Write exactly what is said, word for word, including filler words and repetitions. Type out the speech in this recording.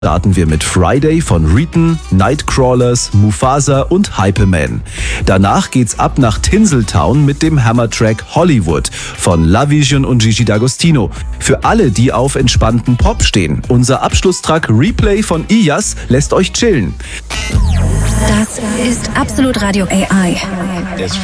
Starten wir mit Friday von Riton, Nightcrawlers, Mufasa und Hypeman. Danach geht's ab nach Tinseltown mit dem Hammer-Track Hollywood von Lavision und Gigi D'Agostino. Für alle, die auf entspannten Pop stehen, unser Abschlusstrack Replay von Iyas lässt euch chillen. Das ist Absolut Radio A I.